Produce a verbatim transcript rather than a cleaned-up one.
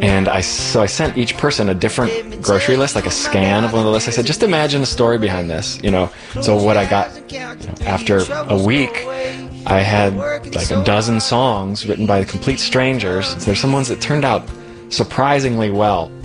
And I so I sent each person a different grocery list, like a scan of one of the lists. I said, just imagine a story behind this, you know. So what I got, you know, after a week, I had like a dozen songs written by complete strangers. There's some ones that turned out surprisingly well.